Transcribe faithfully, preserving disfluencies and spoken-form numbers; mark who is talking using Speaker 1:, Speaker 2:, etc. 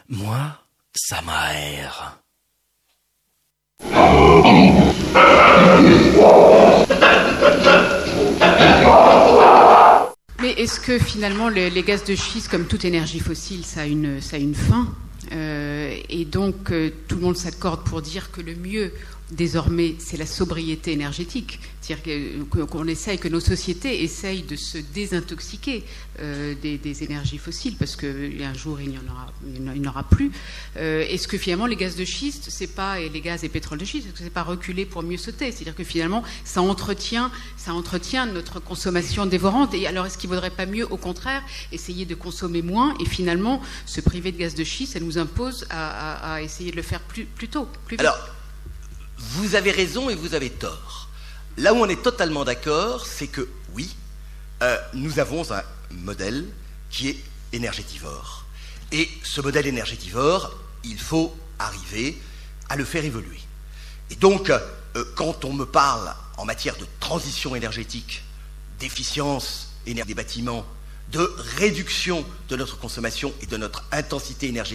Speaker 1: Moi, ça m'aère.
Speaker 2: Mais est-ce que finalement les, les gaz de schiste, comme toute énergie fossile, ça a une, ça a une fin euh, et donc euh, tout le monde s'accorde pour dire que le mieux désormais c'est la sobriété énergétique, c'est-à-dire qu'on essaye, que nos sociétés essayent de se désintoxiquer euh, des, des énergies fossiles parce qu'un jour il n'y en aura, il n'y en aura plus. Euh, est-ce que finalement les gaz de schiste, c'est pas, et les gaz et pétrole de schiste, est-ce que c'est pas reculer pour mieux sauter? C'est-à-dire que finalement ça entretient, ça entretient notre consommation dévorante. Et alors est-ce qu'il ne vaudrait pas mieux, au contraire, essayer de consommer moins et finalement se priver de gaz de schiste, ça nous impose à, à, à essayer de le faire plus, plus tôt, plus vite.
Speaker 1: Alors, vous avez raison et vous avez tort. Là où on est totalement d'accord, c'est que oui, euh, nous avons un modèle qui est énergétivore. Et ce modèle énergétivore, il faut arriver à le faire évoluer. Et donc, euh, quand on me parle en matière de transition énergétique, d'efficience énergétique des bâtiments, de réduction de notre consommation et de notre intensité énergétique,